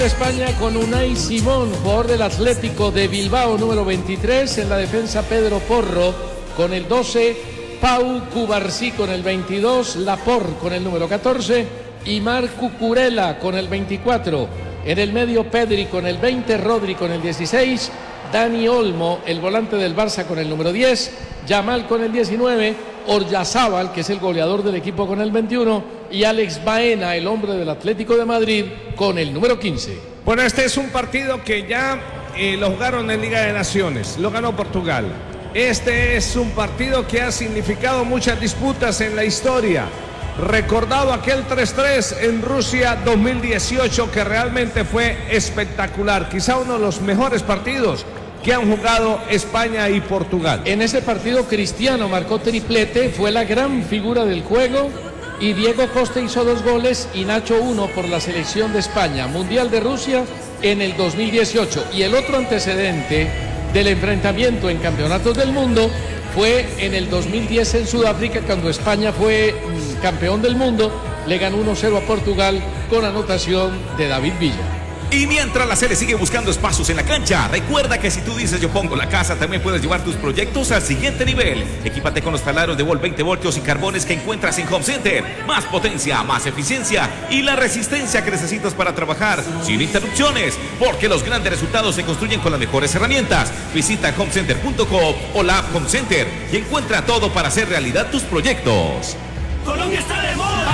España con Unai Simón, jugador del Atlético de Bilbao, número 23. En la defensa, Pedro Porro con el 12, Pau Cubarsí con el 22, Laporte con el número 14 y Marc Cucurella con el 24. En el medio, Pedri con el 20, Rodri con el 16, Dani Olmo, el volante del Barça, con el número 10, Yamal con el 19, Oryazábal, que es el goleador del equipo, con el 21, y Alex Baena, el hombre del Atlético de Madrid, con el número 15. Bueno, este es un partido que ya lo jugaron en Liga de Naciones, lo ganó Portugal. Este es un partido que ha significado muchas disputas en la historia. Recordado aquel 3-3 en Rusia 2018, que realmente fue espectacular, quizá uno de los mejores partidos que han jugado España y Portugal. En ese partido, Cristiano marcó triplete, fue la gran figura del juego, y Diego Costa hizo 2 goles y Nacho 1 por la selección de España, Mundial de Rusia en el 2018. Y el otro antecedente del enfrentamiento en campeonatos del mundo fue en el 2010 en Sudáfrica, cuando España fue campeón del mundo, le ganó 1-0 a Portugal con anotación de David Villa. Y mientras la Sele sigue buscando espacios en la cancha, recuerda que si tú dices yo pongo la casa, también puedes llevar tus proyectos al siguiente nivel. Equípate con los taladros de Volt 20 voltios y carbones que encuentras en Home Center. Más potencia, más eficiencia y la resistencia que necesitas para trabajar sin interrupciones, porque los grandes resultados se construyen con las mejores herramientas. Visita homecenter.com o la app Home Center y encuentra todo para hacer realidad tus proyectos. Colombia está de moda.